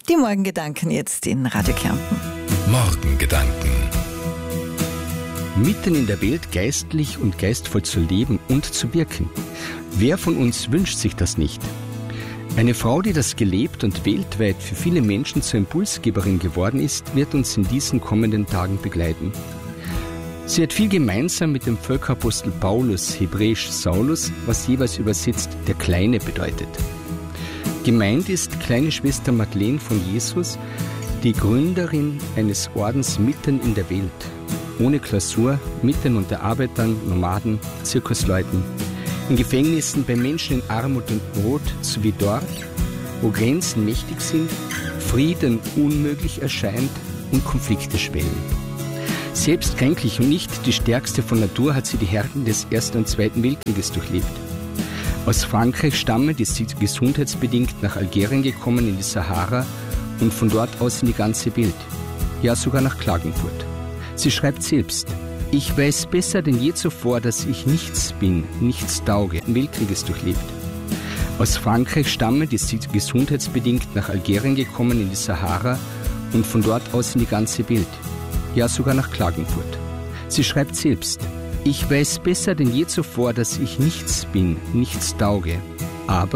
Die Morgengedanken jetzt in Radio Kärnten. Morgengedanken. Mitten in der Welt geistlich und geistvoll zu leben und zu wirken. Wer von uns wünscht sich das nicht? Eine Frau, die das gelebt und weltweit für viele Menschen zur Impulsgeberin geworden ist, wird uns in diesen kommenden Tagen begleiten. Sie hat viel gemeinsam mit dem Völkerapostel Paulus, hebräisch Saulus, was jeweils übersetzt der Kleine bedeutet. Gemeint ist kleine Schwester Madeleine von Jesus, die Gründerin eines Ordens mitten in der Welt, ohne Klausur, mitten unter Arbeitern, Nomaden, Zirkusleuten, in Gefängnissen, bei Menschen in Armut und Not, sowie dort, wo Grenzen mächtig sind, Frieden unmöglich erscheint und Konflikte schwellen. Selbst kränklich und nicht die stärkste von Natur hat sie die Härten des Ersten und Zweiten Weltkrieges durchlebt. Aus Frankreich stammend ist sie gesundheitsbedingt nach Algerien gekommen in die Sahara und von dort aus in die ganze Welt, ja sogar nach Klagenfurt. Sie schreibt selbst: Ich weiß besser denn je zuvor, dass ich nichts bin, nichts tauge, Weltkrieges durchlebt. Aus Frankreich stammend ist sie gesundheitsbedingt nach Algerien gekommen in die Sahara und von dort aus in die ganze Welt, ja sogar nach Klagenfurt. Sie schreibt selbst: Ich weiß besser denn je zuvor, dass ich nichts bin, nichts tauge, aber